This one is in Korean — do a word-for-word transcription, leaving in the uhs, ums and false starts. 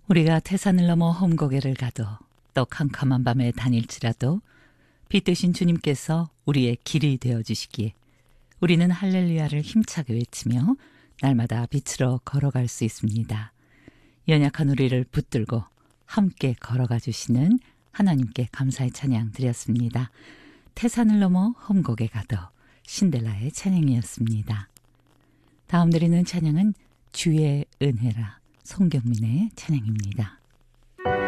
우리가 태산을 넘어 험고개를 가도 또 캄캄한 밤에 다닐지라도 빛 되신 주님께서 우리의 길이 되어주시기에 우리는 할렐루야를 힘차게 외치며 날마다 빛으로 걸어갈 수 있습니다. 연약한 우리를 붙들고 함께 걸어가 주시는 하나님께 감사의 찬양 드렸습니다. 태산을 넘어 험곡에 가도 신델라의 찬양이었습니다. 다음 드리는 찬양은 주의 은혜라 송경민의 찬양입니다.